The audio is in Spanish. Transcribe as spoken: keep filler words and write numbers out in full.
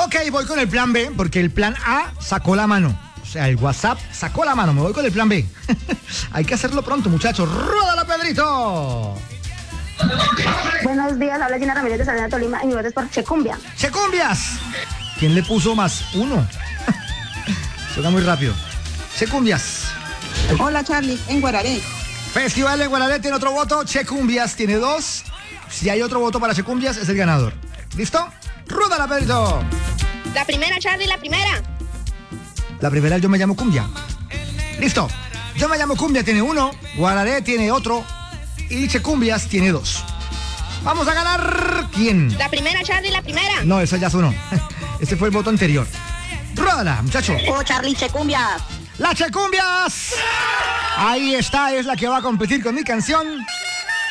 Ok, voy con el plan B, porque el plan A sacó la mano. O sea, el WhatsApp sacó la mano. Me voy con el plan B. Hay que hacerlo pronto, muchachos. ¡Ródala, Pedrito! Buenos días, habla Gina Ramírez de Salina, Tolima, y mi voto es por Checumbia. ¡Checumbias! ¿Quién le puso más uno? Suena muy rápido. Checumbias. Hola, Charlie, en Guararé. Festival de Guararé tiene otro voto. Checumbias tiene dos. Si hay otro voto para Checumbias, es el ganador. ¿Listo? ¡Rúdala, Pedrito! La primera, Charlie, la primera. La primera, Yo me llamo Cumbia. Listo. Yo me llamo Cumbia tiene uno. Guararé tiene otro. Y Checumbias tiene dos. Vamos a ganar. ¿Quién? La primera, Charlie, la primera. No, esa ya sonó. Este fue el voto anterior. Ródala, muchacho. Oh, Charlie, Checumbia. ¡La Checumbias! Ahí está, es la que va a competir con mi canción.